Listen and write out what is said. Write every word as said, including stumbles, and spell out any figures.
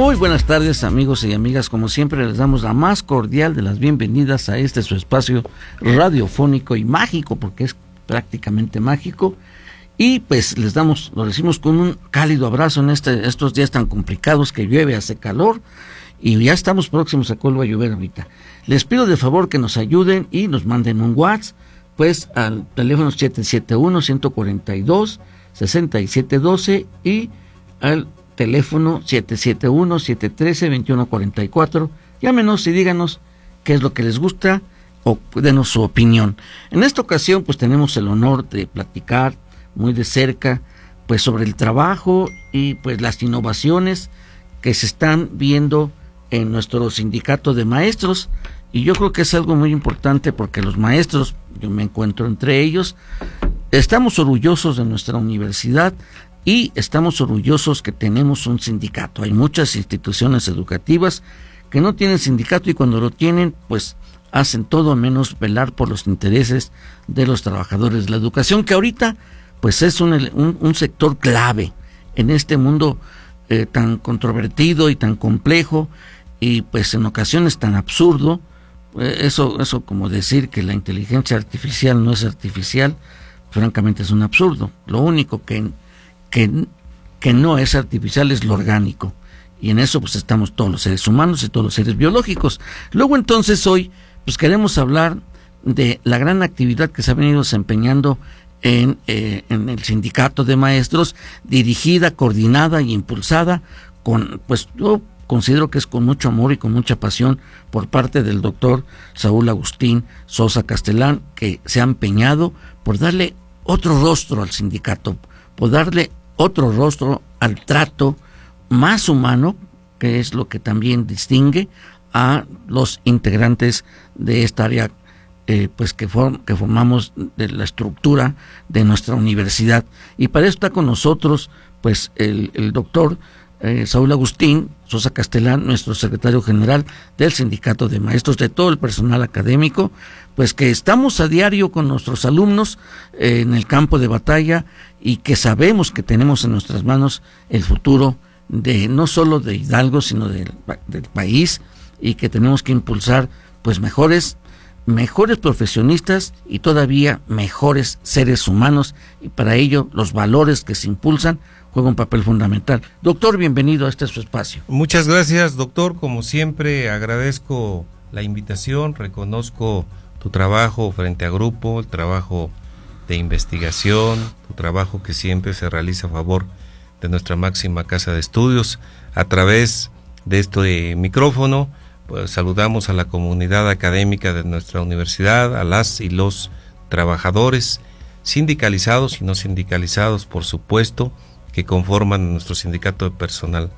Muy buenas tardes, amigos y amigas. Como siempre, les damos la más cordial de las bienvenidas a este su espacio radiofónico y mágico, porque es prácticamente mágico. Y pues les damos, lo decimos con un cálido abrazo en este, estos días tan complicados que llueve, hace calor y ya estamos próximos a que vuelva a llover ahorita. Les pido de favor que nos ayuden y nos manden un WhatsApp, pues al teléfono siete siete uno, uno cuatro dos, seis siete uno dos y al teléfono siete siete uno, siete uno tres, dos uno cuatro cuatro. Llámenos y díganos qué es lo que les gusta o denos su opinión. En esta ocasión pues tenemos el honor de platicar muy de cerca pues sobre el trabajo y pues las innovaciones que se están viendo en nuestro sindicato de maestros, y yo creo que es algo muy importante porque los maestros, yo me encuentro entre ellos, estamos orgullosos de nuestra universidad y estamos orgullosos que tenemos un sindicato. Hay muchas instituciones educativas que no tienen sindicato y cuando lo tienen pues hacen todo menos velar por los intereses de los trabajadores de la educación, que ahorita pues es un, un, un sector clave en este mundo eh, tan controvertido y tan complejo y pues en ocasiones tan absurdo. Eh, eso, eso como decir que la inteligencia artificial no es artificial, francamente es un absurdo. Lo único que, que, que no es artificial es lo orgánico, y en eso pues estamos todos los seres humanos y todos los seres biológicos. Luego entonces hoy pues queremos hablar de la gran actividad que se ha venido desempeñando En, eh, en el sindicato de maestros, dirigida, coordinada y impulsada con, pues yo considero que es con mucho amor y con mucha pasión por parte del doctor Saúl Agustín Sosa Castellán, que se ha empeñado por darle otro rostro al sindicato, por darle otro rostro al trato más humano, que es lo que también distingue a los integrantes de esta área Eh, pues que, form, que formamos de la estructura de nuestra universidad. Y para eso está con nosotros pues el, el doctor eh, Saúl Agustín Sosa Castellán, nuestro secretario general del sindicato de maestros, de todo el personal académico, pues que estamos a diario con nuestros alumnos eh, en el campo de batalla, y que sabemos que tenemos en nuestras manos el futuro de no solo de Hidalgo sino del, del país, y que tenemos que impulsar pues mejores mejores profesionistas y todavía mejores seres humanos, y para ello los valores que se impulsan juegan un papel fundamental. Doctor, bienvenido a este su espacio. Muchas gracias, doctor. Como siempre, agradezco la invitación, reconozco tu trabajo frente a grupo, el trabajo de investigación, tu trabajo que siempre se realiza a favor de nuestra máxima casa de estudios. A través de este micrófono pues saludamos a la comunidad académica de nuestra universidad, a las y los trabajadores sindicalizados y no sindicalizados, por supuesto, que conforman nuestro sindicato de personal